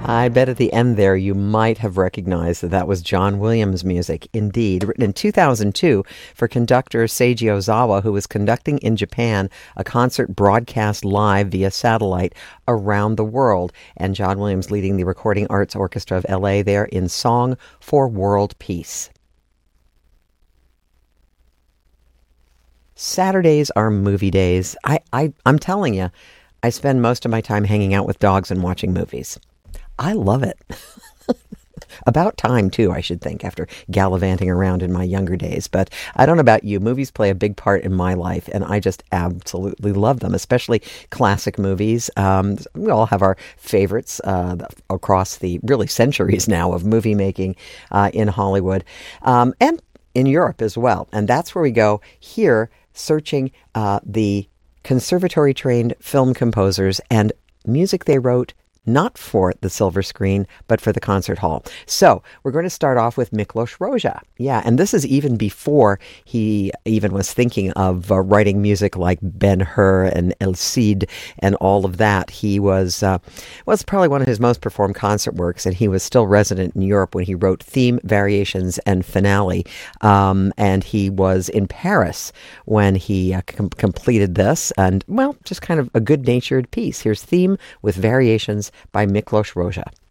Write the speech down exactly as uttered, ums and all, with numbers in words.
I bet at the end there you might have recognized that that was John Williams music. Indeed, written in two thousand two for conductor Seiji Ozawa, who was conducting in Japan a concert broadcast live via satellite around the world. And John Williams leading the Recording Arts Orchestra of L A there in Song for World Peace. Saturdays are movie days. I, I, I'm telling you, I spend most of my time hanging out with dogs and watching movies. I love it. About time, too, I should think, after gallivanting around in my younger days. But I don't know about you. Movies play a big part in my life, and I just absolutely love them, especially classic movies. Um, we all have our favorites uh, across the, really, centuries now of movie making uh, in Hollywood um, and in Europe as well. And that's where we go here, searching uh, the conservatory-trained film composers and music they wrote not for the silver screen, but for the concert hall. So we're going to start off with Miklos Rozsa. Yeah, and this is even before he even was thinking of uh, writing music like Ben-Hur and El Cid and all of that. He was, uh, well, it's probably one of his most performed concert works, and he was still resident in Europe when he wrote theme, variations, and finale. Um, and he was in Paris when he uh, com- completed this, and, well, just kind of a good-natured piece. Here's theme with variations by Miklos Rozsa.